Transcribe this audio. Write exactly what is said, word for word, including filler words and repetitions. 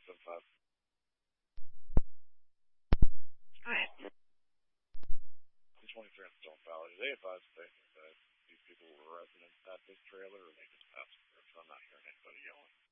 seven five. Go ahead. two twenty-three on Stone Valley. They advised they, that these people were residents at this trailer or they just passed through, so I'm not hearing anybody yelling.